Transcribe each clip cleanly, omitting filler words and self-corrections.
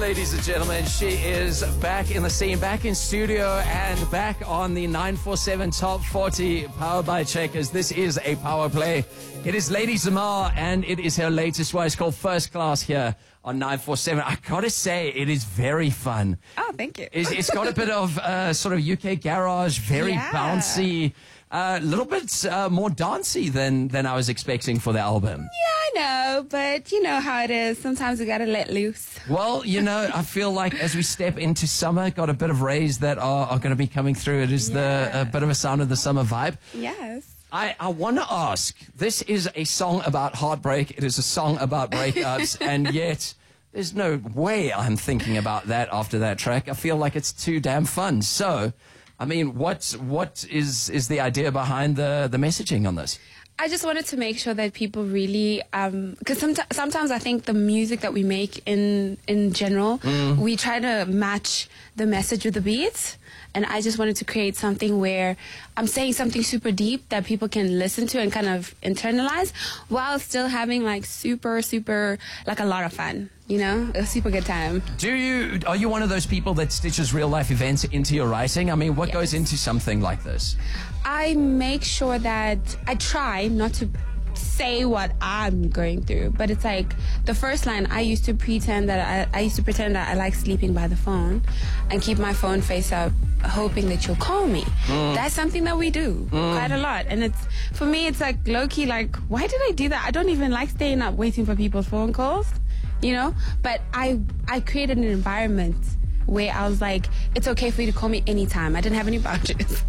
ladies and gentlemen. She is back in the scene, back in studio, and back on the 947 Top 40 Powered by Checkers. This is a power play. It is Lady Zamar, and it is her latest one. It's called First Class here on 947. I gotta say, it is very fun. Oh, thank you. It's got a bit of sort of UK garage, very bouncy, a little bit more dancey than I was expecting for the album. Yeah, I know, but you know how it is. Sometimes we gotta let loose. Well, you know, I feel like as we step into summer, got a bit of rays that are going to be coming through. It is a bit of a sound of the summer vibe. Yes. I want to ask, this is a song about heartbreak. It is a song about breakups, and yet there's no way I'm thinking about that after that track. I feel like it's too damn fun. So, I mean, what is the idea behind the messaging on this? I just wanted to make sure that people really, because sometimes I think the music that we make in general, we try to match the message with the beats. And I just wanted to create something where I'm saying something super deep that people can listen to and kind of internalize while still having like super, like a lot of fun, you know, a super good time. Are you one of those people that stitches real life events into your writing? I mean, what goes into something like this? I make sure that I try not to say what I'm going through, but it's like the first line, I used to pretend that I like sleeping by the phone and keep my phone face up hoping that you'll call me. That's something that we do quite a lot, and it's, for me, it's like low-key, like, why did I do that? I don't even like staying up waiting for people's phone calls, you know, but I created an environment where I was like, it's okay for you to call me anytime. I didn't have any boundaries.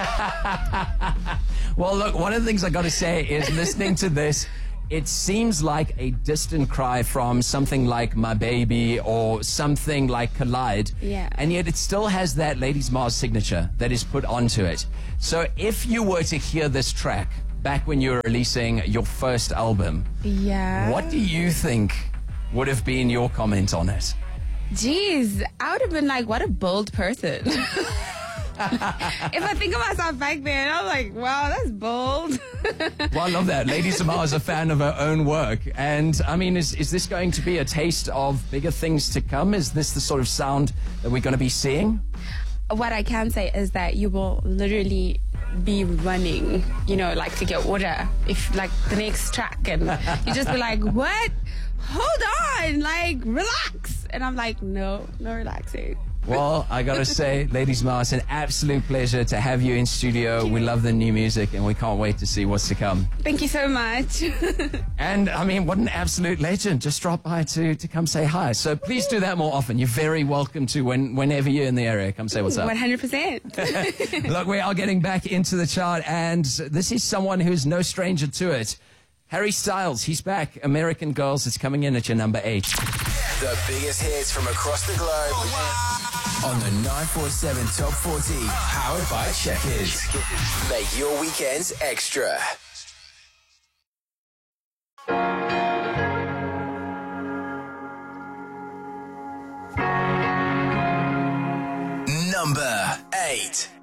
Well, look, one of the things I got to say is listening to this, it seems like a distant cry from something like My Baby or something like Collide. Yeah. And yet it still has that Lady Zamar's signature that is put onto it. So if you were to hear this track back when you were releasing your first album, what do you think would have been your comment on it? Jeez, I would have been like, what a bold person. If I think of myself back then, I'm like, wow, that's bold. Well, I love that. Lady Zamar is a fan of her own work. And, I mean, is this going to be a taste of bigger things to come? Is this the sort of sound that we're going to be seeing? What I can say is that you will literally be running, you know, like to get water, if like the next track, and you just be like, what? Hold on, like, relax. And I'm like, no relaxing. Well, I gotta say, Lady Zamar, it's an absolute pleasure to have you in studio. We love the new music, and we can't wait to see what's to come. Thank you so much. And, I mean, what an absolute legend. Just drop by to come say hi. So please do that more often. You're very welcome to whenever you're in the area. Come say what's up. 100%. Look, we are getting back into the chart, and this is someone who's no stranger to it. Harry Styles, he's back. American Girls is coming in at your number 8. The biggest hits from across the globe on the 947 Top 40, powered by Checkers. Make your weekends extra. Number 8.